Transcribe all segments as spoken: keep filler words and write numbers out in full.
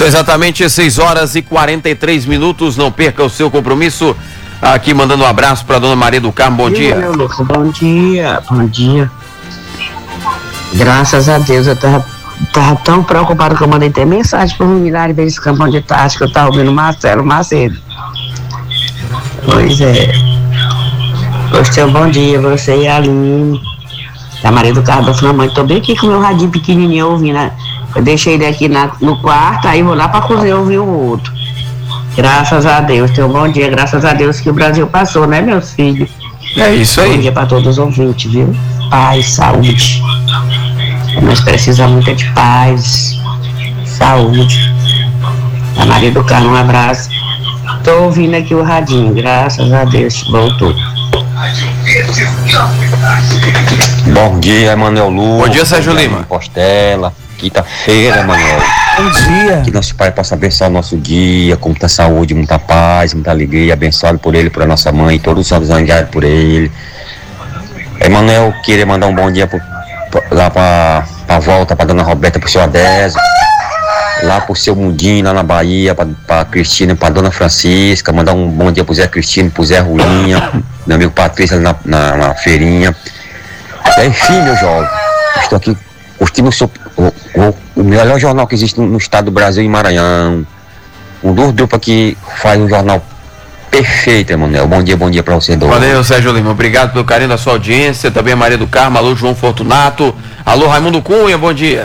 São exatamente seis horas e quarenta e três minutos. Não perca o seu compromisso. Aqui mandando um abraço para dona Maria do Carmo. Bom e dia. Meu louco, bom dia, bom dia. Graças a Deus, eu tava, tava tão preocupado que eu mandei ter mensagem para o Milagre deles Campão de Tarde, que eu tava ouvindo Marcelo Macedo. Pois é. Você, bom dia, você e a Aline. A Maria do Carmo falou, mãe, tô bem aqui com o meu radinho pequenininho ouvindo, né? Eu deixei ele aqui na, no quarto, aí vou lá pra cozinha ouvir o outro. Graças a Deus, teu bom dia, graças a Deus que o Brasil passou, né, meus filhos? É isso aí. Bom dia pra todos os ouvintes, viu? Paz, saúde. Nós precisamos muito de paz, saúde. A Maria do Carmo, um abraço. Tô ouvindo aqui o radinho, graças a Deus, voltou. Bom dia, Emanuel Lula. Bom dia, Sérgio Lima. Postela, quinta-feira, Emanuel. Bom dia. Que nosso Pai possa abençoar o nosso dia, com muita saúde, muita paz, muita alegria, abençoado por Ele, por a nossa mãe, todos os santos enviados por Ele. Emanuel, queria mandar um bom dia pro, lá pra, pra volta, pra dona Roberta, pro seu Adésio, lá pro seu Mundinho, lá na Bahia, pra, pra Cristina, pra dona Francisca, mandar um bom dia pro Zé Cristino, pro Zé Ruinha, meu amigo Patrícia ali na, na, na feirinha. Enfim, meu jovem, estou aqui curtindo o, seu, o, o, o melhor jornal que existe no, no estado do Brasil, em Maranhão. Um dos dupla que faz um jornal perfeito, Emanuel. Bom dia, bom dia para você, Douglas. Valeu, Sérgio Lima. Obrigado pelo carinho da sua audiência. Também a Maria do Carmo, alô, João Fortunato. Alô, Raimundo Cunha, bom dia.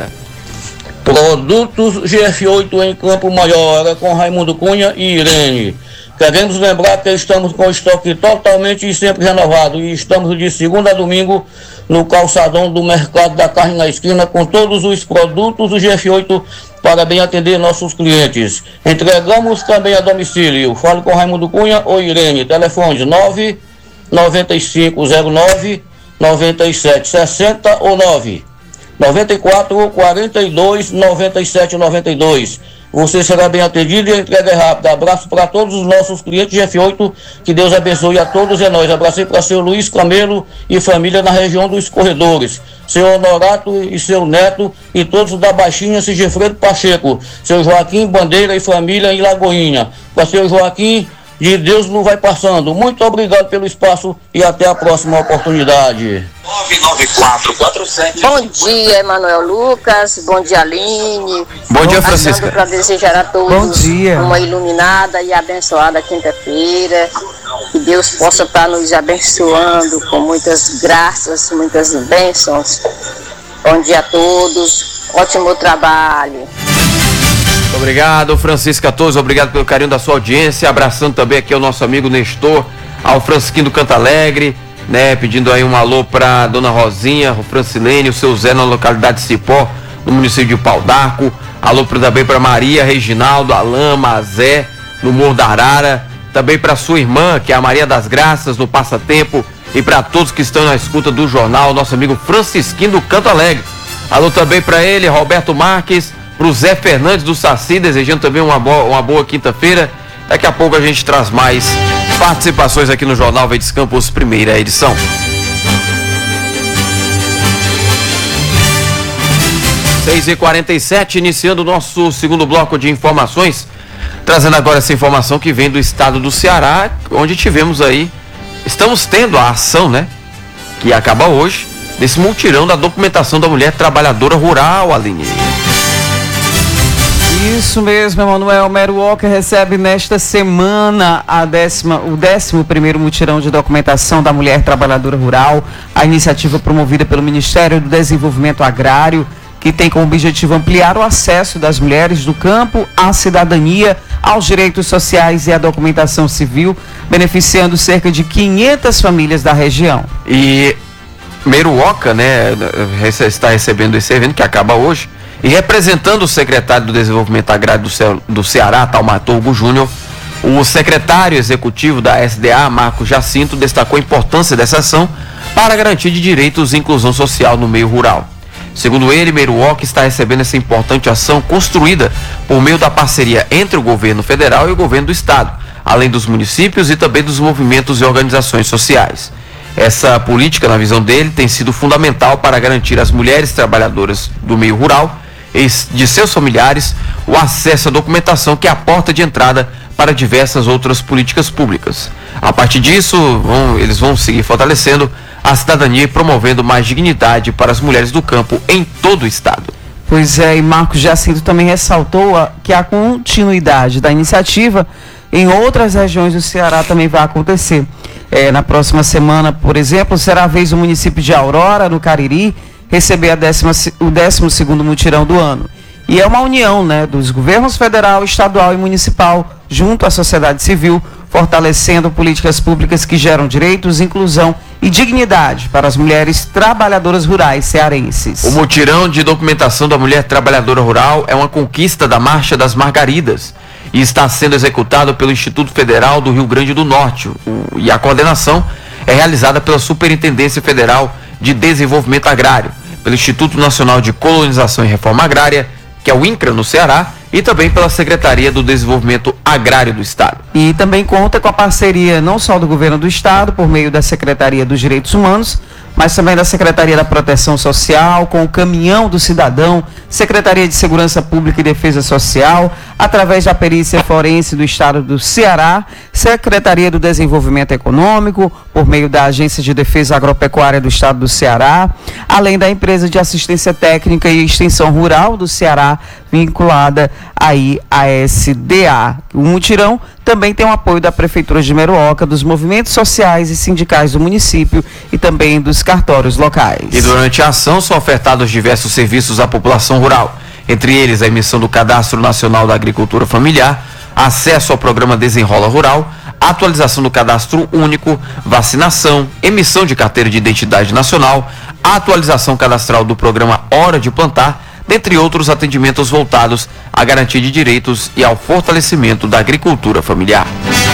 Produtos G F oito em Campo Maior, com Raimundo Cunha e Irene. Queremos lembrar que estamos com estoque totalmente e sempre renovado e estamos de segunda a domingo no calçadão do Mercado da Carne na esquina com todos os produtos do G F oito para bem atender nossos clientes. Entregamos também a domicílio. Fale com Raimundo Cunha ou Irene. Telefones nove nove cinco zero nove nove sete seis zero ou nove nove quatro quatro dois nove sete nove dois. Você será bem atendido e a entrega é rápida. Abraço para todos os nossos clientes G F oito, que Deus abençoe a todos e nós. Abracei para seu Luiz Camelo e família na região dos Corredores, seu Honorato e seu Neto e todos da Baixinha, Sigifredo Pacheco, seu Joaquim Bandeira e família em Lagoinha. Para seu Joaquim, de Deus não vai passando. Muito obrigado pelo espaço e até a próxima oportunidade. nove nove quatro quatro sete Bom dia, Emanuel Lucas. Bom dia, Aline. Bom dia, Francisca. Para desejar a todos Bom dia. uma iluminada e abençoada quinta-feira. Que Deus possa estar nos abençoando com muitas graças, muitas bênçãos. Bom dia a todos. Ótimo trabalho. Muito obrigado, Francisca Torres, obrigado pelo carinho da sua audiência, abraçando também aqui o nosso amigo Nestor, ao Francisquinho do Canto Alegre, né, pedindo aí um alô para dona Rosinha, o Francilene, o seu Zé na localidade de Cipó, no município de Pau d'Arco, alô também para Maria, Reginaldo, Alain, Mazé, no Morro da Arara, também para sua irmã, que é a Maria das Graças, no Passatempo, e para todos que estão na escuta do jornal, nosso amigo Francisquinho do Canto Alegre. Alô também para ele, Roberto Marques, para o Zé Fernandes do Saci, desejando também uma boa, uma boa quinta-feira. Daqui a pouco a gente traz mais participações aqui no Jornal Verdes Campos, primeira edição. seis e quarenta e sete, iniciando o nosso segundo bloco de informações, trazendo agora essa informação que vem do estado do Ceará, onde tivemos aí, estamos tendo a ação, né, que acaba hoje, desse mutirão da documentação da mulher trabalhadora rural, Aline. Isso mesmo, Emanuel. Mero Walker recebe nesta semana a décima, o décimo primeiro mutirão de documentação da mulher trabalhadora rural, a iniciativa promovida pelo Ministério do Desenvolvimento Agrário, que tem como objetivo ampliar o acesso das mulheres do campo à cidadania, aos direitos sociais e à documentação civil, beneficiando cerca de quinhentas famílias da região. E Meruoca, né, está recebendo esse evento que acaba hoje, e representando o secretário do Desenvolvimento Agrário do, Ce... do Ceará, Taumaturgo Júnior, o secretário executivo da S D A, Marcos Jacinto, destacou a importância dessa ação para a garantia de direitos e inclusão social no meio rural. Segundo ele, Meruoca está recebendo essa importante ação construída por meio da parceria entre o governo federal e o governo do estado, além dos municípios e também dos movimentos e organizações sociais. Essa política, na visão dele, tem sido fundamental para garantir às mulheres trabalhadoras do meio rural e de seus familiares o acesso à documentação, que é a porta de entrada para diversas outras políticas públicas. A partir disso, vão, eles vão seguir fortalecendo a cidadania e promovendo mais dignidade para as mulheres do campo em todo o estado. Pois é, e Marcos Jacinto também ressaltou a, que a continuidade da iniciativa em outras regiões do Ceará também vai acontecer. É, na próxima semana, por exemplo, será a vez do município de Aurora, no Cariri, receber a décima, o décimo segundo mutirão do ano. E é uma união, né, dos governos federal, estadual e municipal, junto à sociedade civil, fortalecendo políticas públicas que geram direitos, inclusão e dignidade para as mulheres trabalhadoras rurais cearenses. O mutirão de documentação da mulher trabalhadora rural é uma conquista da Marcha das Margaridas e está sendo executado pelo Instituto Federal do Rio Grande do Norte. O, e a coordenação é realizada pela Superintendência Federal de Desenvolvimento Agrário, pelo Instituto Nacional de Colonização e Reforma Agrária, que é o INCRA no Ceará, e também pela Secretaria do Desenvolvimento Agrário do Estado. E também conta com a parceria não só do Governo do Estado, por meio da Secretaria dos Direitos Humanos, mas também da Secretaria da Proteção Social, com o Caminhão do Cidadão, Secretaria de Segurança Pública e Defesa Social, através da Perícia Forense do Estado do Ceará, Secretaria do Desenvolvimento Econômico, por meio da Agência de Defesa Agropecuária do Estado do Ceará, além da Empresa de Assistência Técnica e Extensão Rural do Ceará, vinculada aí à S D A. O mutirão também tem o apoio da Prefeitura de Meruoca, dos movimentos sociais e sindicais do município e também dos cartórios locais. E durante a ação são ofertados diversos serviços à população rural, entre eles a emissão do Cadastro Nacional da Agricultura Familiar, acesso ao programa Desenrola Rural, atualização do Cadastro Único, vacinação, emissão de carteira de identidade nacional, atualização cadastral do programa Hora de Plantar, dentre outros atendimentos voltados à garantia de direitos e ao fortalecimento da agricultura familiar.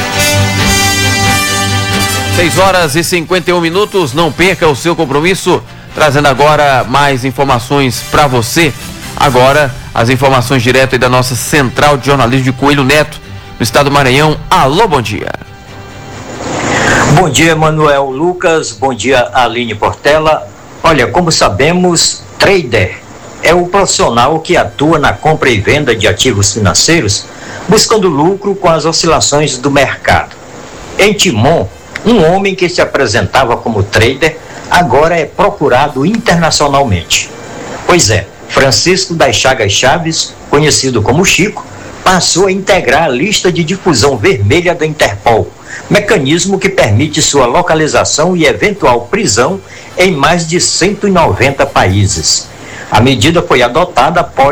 seis horas e cinquenta e um minutos, não perca o seu compromisso, trazendo agora mais informações para você. Agora, as informações direto aí da nossa Central de Jornalismo de Coelho Neto, no estado do Maranhão. Alô, bom dia. Bom dia, Manuel Lucas, bom dia, Aline Portela. Olha, como sabemos, trader é o profissional que atua na compra e venda de ativos financeiros, buscando lucro com as oscilações do mercado. Em Timon, um homem que se apresentava como trader, agora é procurado internacionalmente. Pois é, Francisco das Chagas Chaves, conhecido como Chico, passou a integrar a lista de difusão vermelha da Interpol, mecanismo que permite sua localização e eventual prisão em mais de cento e noventa países. A medida foi adotada após